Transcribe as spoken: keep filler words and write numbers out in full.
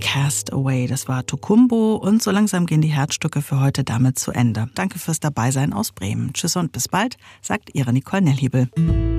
Cast Away. Das war Tokumbo und so langsam gehen die Herzstücke für heute damit zu Ende. Danke fürs Dabeisein aus Bremen. Tschüss und bis bald, sagt ihre Nicole Nellhiebel.